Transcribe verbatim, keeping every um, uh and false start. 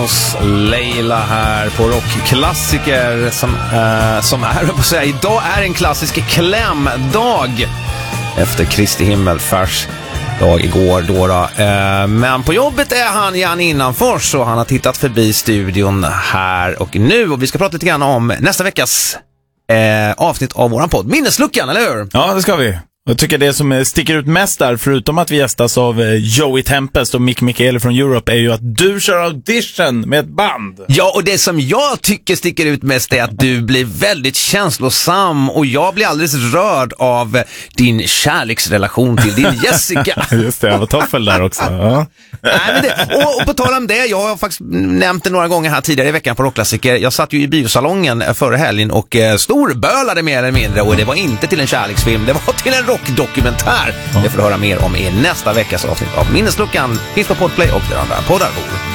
Leila här på rockklassiker som, eh, som är på att säga, idag är en klassisk klämdag efter Kristi himmelfärds dag igår då, då. Eh, men på jobbet är han Jan Innanfors och han har tittat förbi studion här och nu, och vi ska prata lite grann om nästa veckas eh, avsnitt av våran podd Minnesluckan, eller hur? Ja, det ska vi. Jag tycker det som sticker ut mest där, förutom att vi gästas av Joey Tempest och Mick Michael från Europe, är ju att du kör audition med ett band. Ja, och det som jag tycker sticker ut mest är att du blir väldigt känslosam och jag blir alldeles rörd av din kärleksrelation till din Jessica. Just det, jag var toffel där också. Ja. Nej, men det, och, och på tal om det, jag har faktiskt nämnt det några gånger här tidigare i veckan på rockklassiker. Jag satt ju i biosalongen förra helgen och eh, storbölade mer eller mindre, och det var inte till en kärleksfilm, det var till en rockdokumentär. Det får du höra mer om i nästa veckas avsnitt av Minnesluckan. Finns på Podplay och där andra poddar.